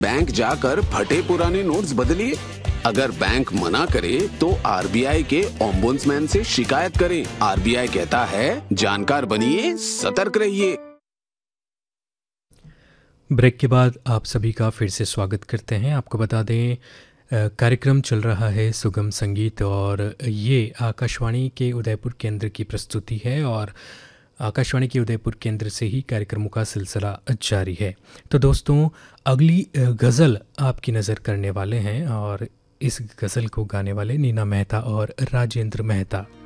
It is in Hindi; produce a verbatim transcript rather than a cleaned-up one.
बैंक जाकर फटे पुराने नोट्स बदलिए। अगर बैंक मना करे तो आरबीआई के ओम्बुड्समैन से शिकायत करें। आरबीआई कहता है, जानकार बनिए, सतर्क रहिए। ब्रेक के बाद आप सभी का फिर से स्वागत करते हैं। आपको बता दें, कार्यक्रम चल रहा है सुगम संगीत और ये आकाशवाणी के उदयपुर केंद्र की प्रस्तुति है और आकाशवाणी के उदयपुर केंद्र से ही कार्यक्रमों का सिलसिला जारी है। तो दोस्तों, अगली गज़ल आपकी नज़र करने वाले हैं और इस गज़ल को गाने वाले नीना मेहता और राजेंद्र मेहता।